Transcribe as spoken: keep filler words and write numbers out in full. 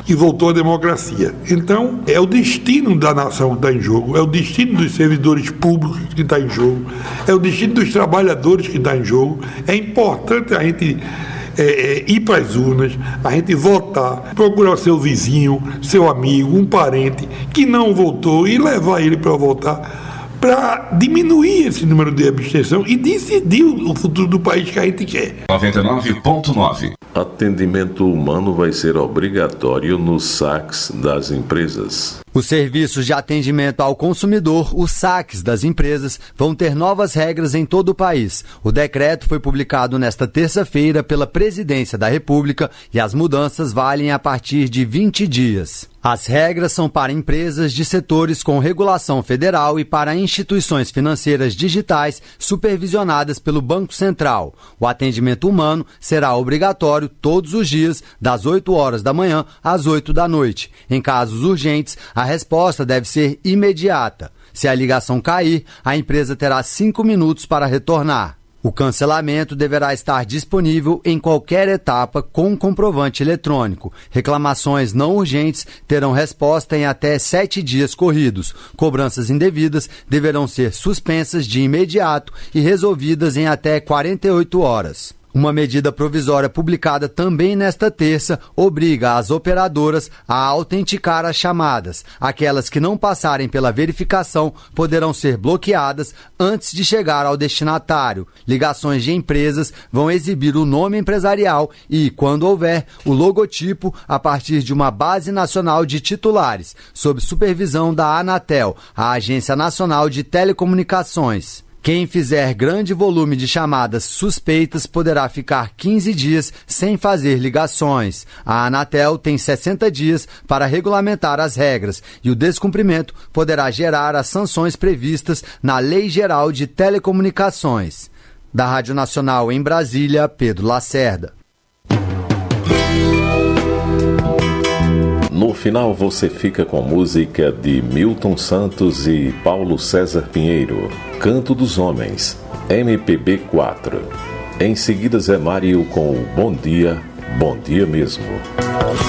e voltou a democracia. Então, é o destino da nação que está em jogo, é o destino dos servidores públicos que está em jogo, é o destino dos trabalhadores que está em jogo. É importante a gente é, é, ir para as urnas, a gente votar, procurar o seu vizinho, seu amigo, um parente que não votou e levar ele para votar, para diminuir esse número de abstenção e decidir o futuro do país que a gente quer. noventa e nove ponto nove. Atendimento humano vai ser obrigatório nos saques das empresas. Os serviços de atendimento ao consumidor, os saques das empresas, vão ter novas regras em todo o país. O decreto foi publicado nesta terça-feira pela Presidência da República e as mudanças valem a partir de vinte dias. As regras são para empresas de setores com regulação federal e para instituições financeiras digitais supervisionadas pelo Banco Central. O atendimento humano será obrigatório todos os dias, das oito horas da manhã às oito da noite. Em casos urgentes, a resposta deve ser imediata. Se a ligação cair, a empresa terá cinco minutos para retornar. O cancelamento deverá estar disponível em qualquer etapa com comprovante eletrônico. Reclamações não urgentes terão resposta em até sete dias corridos. Cobranças indevidas deverão ser suspensas de imediato e resolvidas em até quarenta e oito horas. Uma medida provisória publicada também nesta terça obriga as operadoras a autenticar as chamadas. Aquelas que não passarem pela verificação poderão ser bloqueadas antes de chegar ao destinatário. Ligações de empresas vão exibir o nome empresarial e, quando houver, o logotipo a partir de uma base nacional de titulares, sob supervisão da Anatel, a Agência Nacional de Telecomunicações. Quem fizer grande volume de chamadas suspeitas poderá ficar quinze dias sem fazer ligações. A Anatel tem sessenta dias para regulamentar as regras e o descumprimento poderá gerar as sanções previstas na Lei Geral de Telecomunicações. Da Rádio Nacional em Brasília, Pedro Lacerda. No final você fica com música de Milton Santos e Paulo César Pinheiro, Canto dos Homens, M P B quatro. Em seguida Zé Mário com o Bom Dia, Bom Dia Mesmo.